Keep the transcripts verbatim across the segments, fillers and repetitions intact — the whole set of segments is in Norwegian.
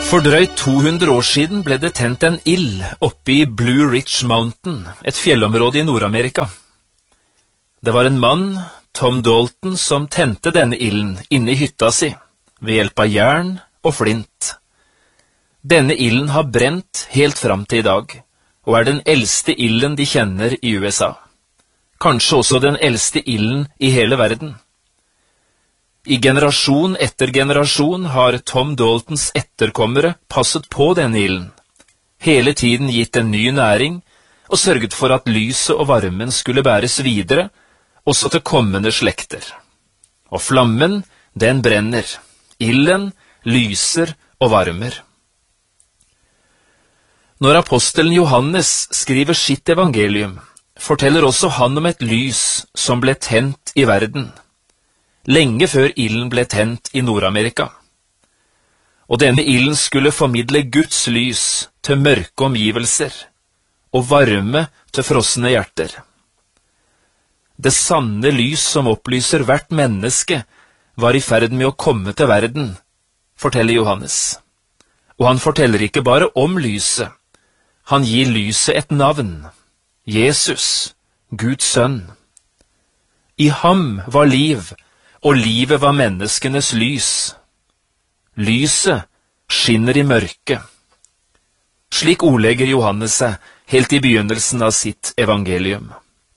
For drøyt to hundre år siden ble det tent en ild oppe i Blue Ridge Mountain, et fjellområde i Nord-Amerika. Det var en mann, Tom Dalton, som tente denne ilden inne i hytta si, ved hjelp av jern og flint. Denne ilden har brent helt fram til i dag, og er den eldste ilden de kjenner i U S A. Kanskje også den eldste ilden i hele verden. I generasjon etter generasjon har Tom Daltons etterkommere passet på denne ilden, hele tiden gitt en ny næring og sørget for at lyset og varmen skulle bæres videre, også til kommende slekter. Og flammen, den brenner, ilden lyser og varmer. Når apostelen Johannes skriver sitt evangelium, forteller også han om et lys som ble tent i verden, lenge før ilden ble tent i Nord-Amerika. Og denne ilden skulle formidle Guds lys til mørke omgivelser, og varme til frosne hjerter. Det sanne lys som opplyser hvert menneske var i ferd med å komme til verden, forteller Johannes. Og han forteller ikke bare om lyset, han gir lyset et navn, Jesus, Guds sønn. I ham var liv, og livet var menneskenes lys. Lyset skinner i mørket. Slik ordlegger Johannes seg helt i begynnelsen av sitt evangelium.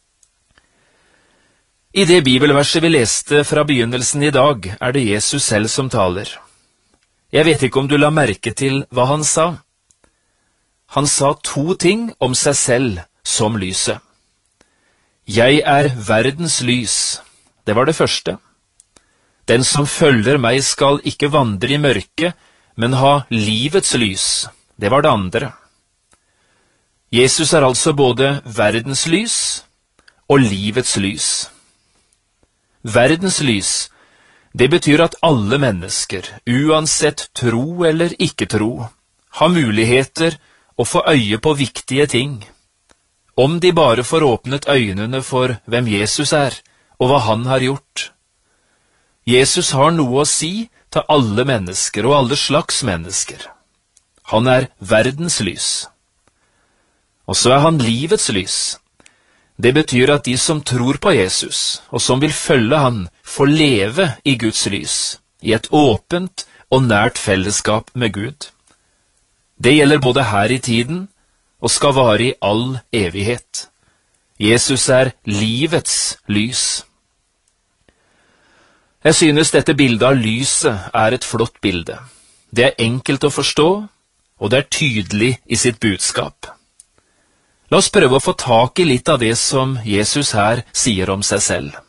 I det bibelverset vi leste fra begynnelsen i dag, er det Jesus selv som taler. Jeg vet ikke om du la merke til hva han sa. Han sa to ting om seg selv som lyset. Jeg er verdens lys. Det var det første. Den som følger meg skal ikke vandre i mørket, men ha livets lys. Det var det andre. Jesus er altså både verdens lys og livets lys. Verdens lys, det betyr at alle mennesker, uansett tro eller ikke tro, har muligheter å få øye på viktige ting, om de bare får åpnet øynene for hvem Jesus er, og hva han har gjort. Jesus har noe å si til alle mennesker og alle slags mennesker. Han er verdens lys. Og så er han livets lys. Det betyr at de som tror på Jesus, og som vil følge han, får leve i Guds lys, i et åpent og nært fellesskap med Gud. Det gjelder både her i tiden, og skal vare i all evighet. Jesus er livets lys. Jeg synes dette bildet av lyset er et flott bilde. Det er enkelt å forstå, og det er tydelig i sitt budskap. La oss prøve å få tak i litt av det som Jesus her sier om seg selv.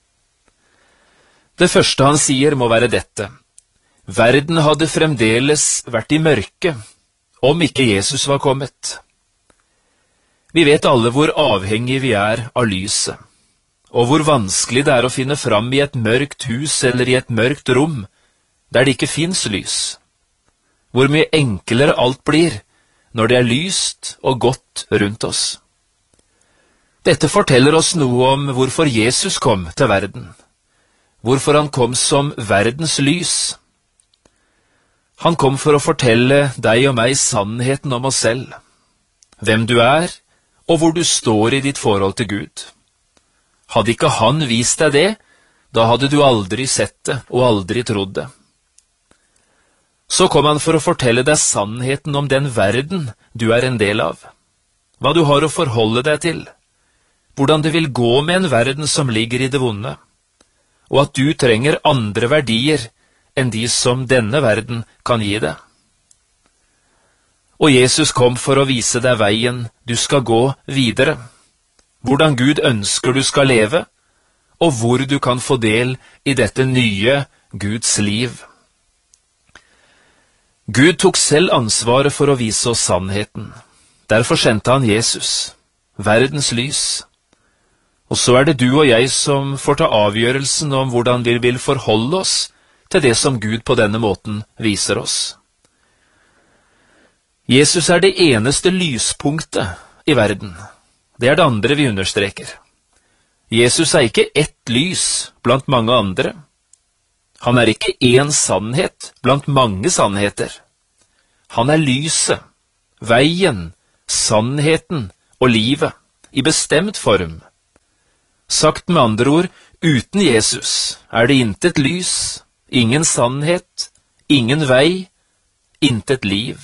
Det første han sier må være dette. Verden hadde fremdeles vært i mørke, om ikke Jesus var kommet. Vi vet alle hvor avhengig vi er av lyset, og hvor vanskelig det er å finne fram i et mørkt hus eller i et mørkt rom, der det ikke finnes lys. Hvor mye enklere alt blir når det er lyst og godt rundt oss. Dette forteller oss noe om hvorfor Jesus kom til verden, hvorfor han kom som verdens lys. Han kom for å fortelle deg og meg sannheten om oss selv, hvem du er, og hvor du står i ditt forhold til Gud. Hadde ikke han vist deg det, da hadde du aldri sett det og aldri trodd det. Så kom han for å fortelle deg sannheten om den verden du er en del av, hva du har å forholde deg til, hvordan det vil gå med en verden som ligger i det vonde, og at du trenger andre verdier enn de som denne verden kan gi deg. Og Jesus kom for å vise deg veien du skal gå videre, hvordan Gud ønsker du skal leve, og hvor du kan få del i dette nye Guds liv. Gud tok selv ansvaret for å vise oss sannheten. Derfor sendte han Jesus, verdens lys. Og så er det du og jeg som får ta avgjørelsen om hvordan vi vil forholde oss til det som Gud på denne måten viser oss. Jesus er det eneste lyspunktet i verden. Det er det andre vi understreker. Jesus er ikke ett lys blant mange andre. Han er ikke én sannhet blant mange sannheter. Han er lyset, veien, sannheten og livet, i bestemt form. Sagt med andre ord, uten Jesus er det intet lys, ingen sannhet, ingen vei, intet liv.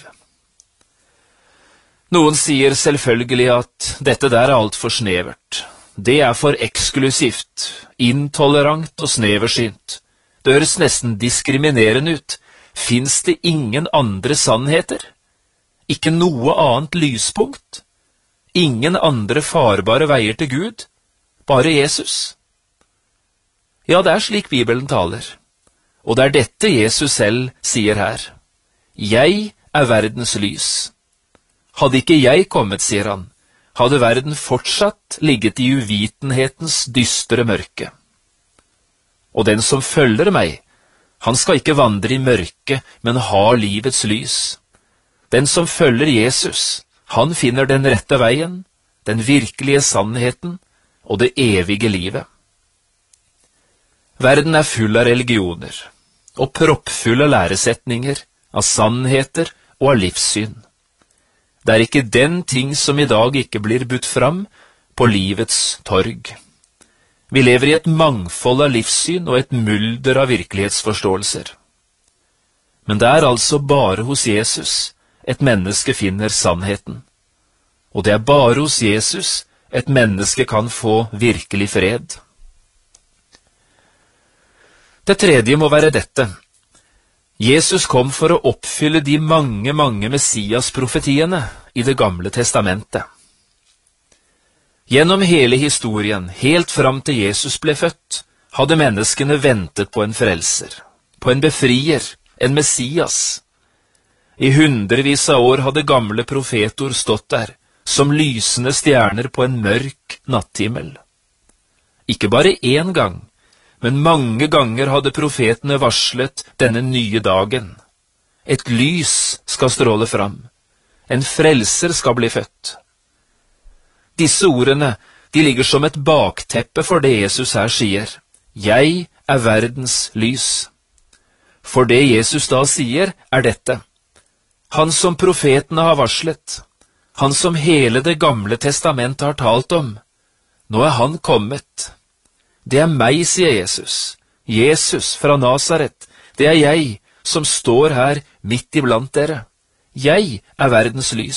Noen sier selvfølgelig at dette der er alt for snevert. Det er for eksklusivt, intolerant og sneversynt. Det høres nesten diskriminerende ut. Fins det ingen andre sannheter? Ikke noe annet lyspunkt? Ingen andre farbare veier til Gud? Bare Jesus? Ja, det er slik Bibelen taler. Og det er dette Jesus selv sier her. Jeg er verdens lys. Hadde ikke jeg kommet, sier han, hadde verden fortsatt ligget i uvitenhetens dystre mørke. Og den som følger meg, han skal ikke vandre i mørke, men ha livets lys. Den som følger Jesus, han finner den rette veien, den virkelige sannheten og det evige livet. Verden er full av religioner, og proppfull av læresetninger, av sannheter og av livssyn. Det er ikke den ting som i dag ikke blir budt fram på livets torg. Vi lever i et mangfold av livssyn og et mulder av virkelighetsforståelser. Men det er altså bare hos Jesus et menneske finner sannheten. Og det er bare hos Jesus et menneske kan få virkelig fred. Det tredje må være dette. Jesus kom for å oppfylle de mange, mange Messias-profetiene i Det gamle testamentet. Gjennom hele historien, helt fram til Jesus ble født, hadde menneskene ventet på en frelser, på en befrier, en Messias. I hundrevis av år hadde gamle profetord stått der, som lysende stjerner på en mørk natthimmel. Ikke bare én gang, men mange ganger hadde profetene varslet denne nye dagen. Et lys skal stråle fram. En frelser skal bli født. Disse ordene, de ligger som et bakteppe for det Jesus her sier. Jeg er verdens lys. For det Jesus da sier, er dette. Han som profetene har varslet, han som hele det gamle testamentet har talt om, nå er han kommet. Det er meg, sier Jesus. Jesus fra Nazaret. Det er jeg som står her midt iblant dere. Jeg er verdens lys.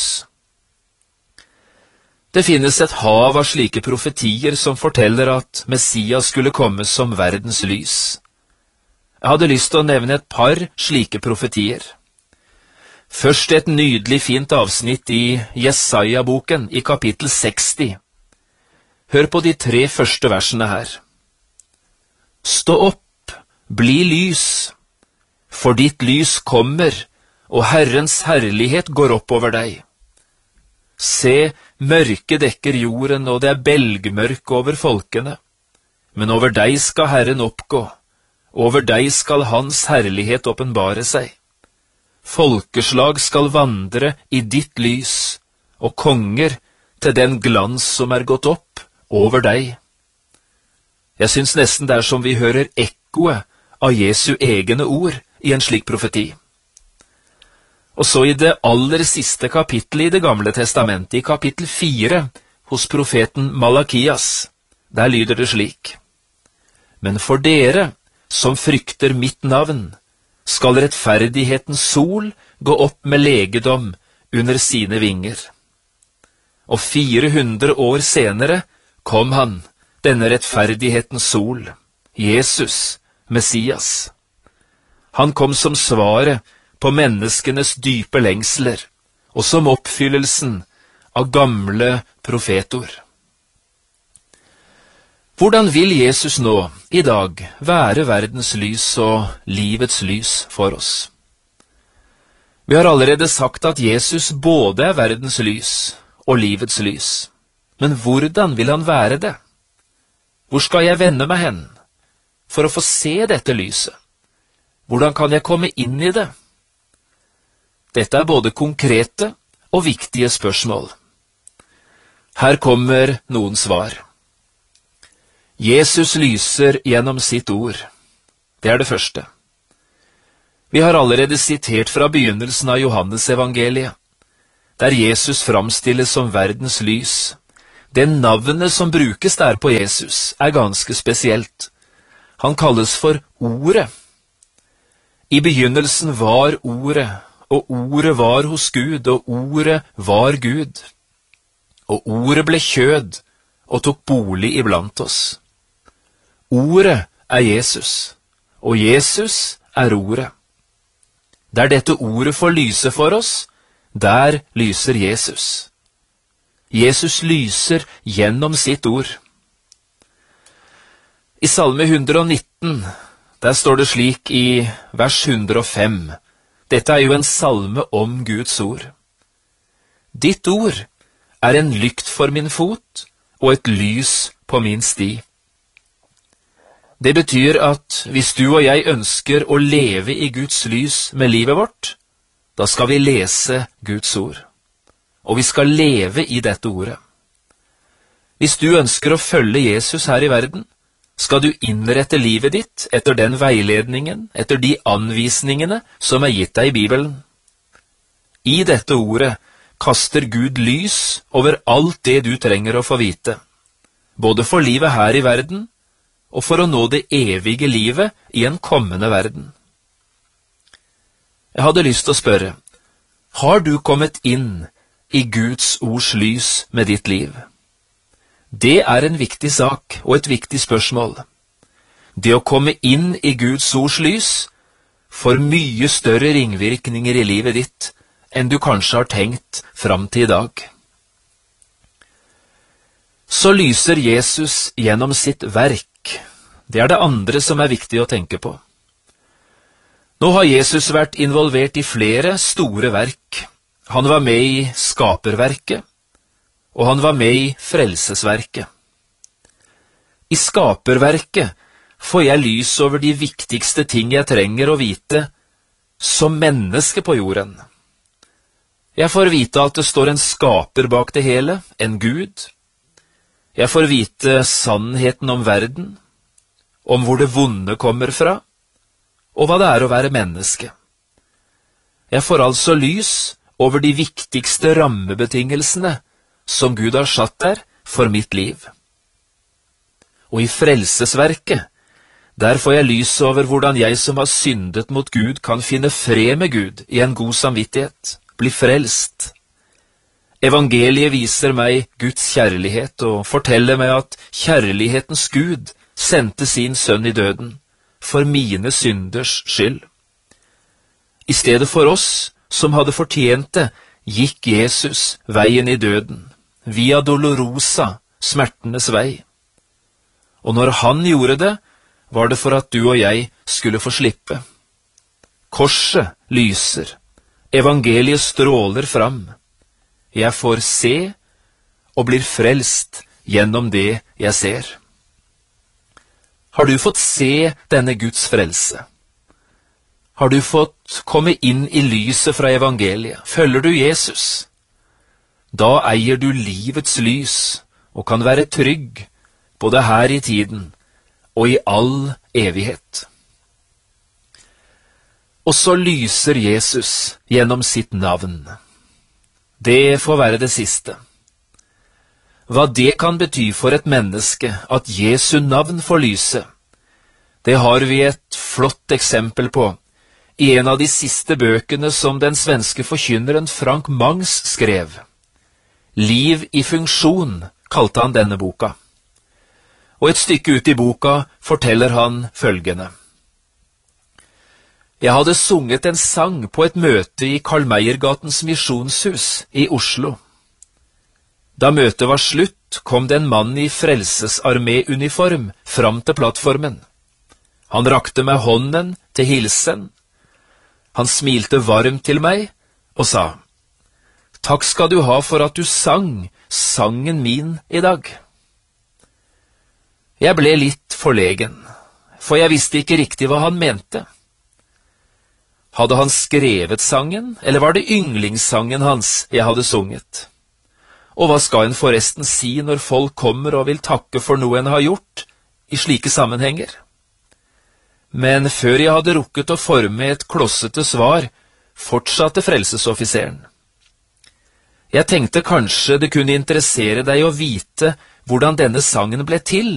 Det finnes et hav av slike profetier som forteller at Messias skulle komme som verdens lys. Jeg hadde lyst til å nevne et par slike profetier. Først et nydelig fint avsnitt i Jesaja-boken i kapittel seksti. Hør på de tre første versene her. Stå opp, bli lys, for ditt lys kommer, og Herrens herlighet går opp over deg. Se, mørke dekker jorden, og det er belgmørke over folkene. Men over deg skal Herren oppgå, over deg skal Hans herlighet åpenbare seg. Folkeslag skal vandre i ditt lys, og konger til den glans som er gått opp over deg. Jeg synes nesten det er som vi hører ekkoet av Jesu egne ord i en slik profeti. Og så i det aller siste kapittelet i Det gamle testamentet, i kapittel fire, hos profeten Malakias, der lyder det slik. Men for dere, som frykter mitt navn, skal rettferdighetens sol gå opp med legedom under sine vinger. Og fire hundre år senere kom han, denne rettferdighetens sol, Jesus, Messias. Han kom som svaret på menneskenes dype lengsler, og som oppfyllelsen av gamle profetord. Hvordan vil Jesus nå, i dag, være verdens lys og livets lys for oss? Vi har allerede sagt at Jesus både er verdens lys og livets lys. Men hvordan vil han være det? Hvor skal jeg vende meg hen for å få se dette lyset? Hvordan kan jeg komme inn i det? Dette er både konkrete og viktige spørsmål. Her kommer noen svar. Jesus lyser gjennom sitt ord. Det er det første. Vi har allerede sitert fra begynnelsen av Johannes evangeliet, der Jesus framstilles som verdens lys. Det navnet som brukes der på Jesus er ganske spesielt. Han kalles for Ordet. I begynnelsen var Ordet, og Ordet var hos Gud, og Ordet var Gud. Og Ordet ble kjød og tok bolig iblant oss. Ordet er Jesus, og Jesus er Ordet. Der dette Ordet får lyse for oss, der lyser Jesus. Jesus lyser gjennom sitt ord. I Salme hundre og nitten, der står det slik i vers hundre og fem. Dette er jo en salme om Guds ord. Ditt ord er en lykt for min fot og et lys på min sti. Det betyr at hvis du og jeg ønsker å leve i Guds lys med livet vårt, da skal vi lese Guds ord, og vi skal leve i dette ordet. Hvis du ønsker å følge Jesus her i verden, skal du innrette livet ditt etter den veiledningen, etter de anvisningene som er gitt deg i Bibelen. I dette ordet kaster Gud lys over alt det du trenger å få vite, både for livet her i verden, og for å nå det evige livet i en kommende verden. Jeg hadde lyst til å spørre, har du kommet inn i Guds ords lys med ditt liv? Det er en viktig sak og et viktig spørsmål. Det å komme inn i Guds ords lys får mye større ringvirkninger i livet ditt enn du kanskje har tenkt fram til i dag. Så lyser Jesus gjennom sitt verk. Det er det andre som er viktig å tenke på. Nå har Jesus vært involvert i flere store verk. Han var med i skaperverket, og han var med i frelsesverket. I skaperverket får jeg lys over de viktigste ting jeg trenger å vite som menneske på jorden. Jeg får vite at det står en skaper bak det hele, en Gud. Jeg får vite sannheten om verden, om hvor det vonde kommer fra, og hva det er å være menneske. Jeg får altså lys over de viktigste rammebetingelsene som Gud har satt der for mitt liv. Og i frelsesverket, der får jeg lys over hvordan jeg som har syndet mot Gud kan finne fred med Gud i en god samvittighet, bli frelst. Evangeliet viser meg Guds kjærlighet og forteller meg at kjærlighetens Gud sendte sin sønn i døden for mine synders skyld. I stedet for oss som hadde fortjent det, gikk Jesus veien i døden, via Dolorosa, smertenes vei. Og når han gjorde det, var det for at du og jeg skulle få slippe. Korset lyser, evangeliet stråler fram. Jeg får se og blir frelst gjennom det jeg ser. Har du fått se denne Guds frelse? Har du fått komme inn i lyset fra evangeliet? Følger du Jesus? Da eier du livets lys og kan være trygg, både her i tiden og i all evighet. Og så lyser Jesus gjennom sitt navn. Det får være det siste. Hva det kan bety for et menneske at Jesu navn får lyse, det har vi et flott eksempel på i en av de siste bøkene som den svenske forkynneren Frank Mangs skrev. Liv i funksjon kalte han denne boka. Og et stykke ut i boka forteller han følgende. Jeg hadde sunget en sang på et møte i Karl Meiergatens misjonshus i Oslo. Da møtet var slutt, kom det en mann i frelsesarmé-uniform fram til plattformen. Han rakte meg hånden til hilsen. Han smilte varmt til meg og sa, «Takk skal du ha for at du sang sangen min i dag.» Jeg ble litt forlegen, for jeg visste ikke riktig hva han mente. Hadde han skrevet sangen, eller var det yndlingssangen hans jeg hadde sunget? Og hva skal en forresten si når folk kommer og vil takke for noe en har gjort i slike sammenhenger? Men før jeg hadde rukket å forme et klossete svar, fortsatte frelsesoffiseren. Jeg tenkte kanskje det kunne interessere deg å vite hvordan denne sangen ble til.